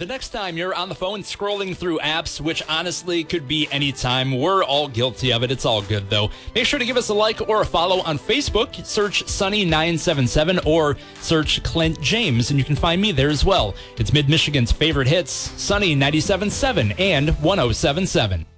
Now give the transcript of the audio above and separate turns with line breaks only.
The next time you're on the phone scrolling through apps, which honestly could be any time, we're all guilty of it. It's all good, though. Make sure to give us a like or a follow on Facebook. Search Sunny977 or search Clint James, and you can find me there as well. It's Mid-Michigan's favorite hits, Sunny 97.7 and 107.7.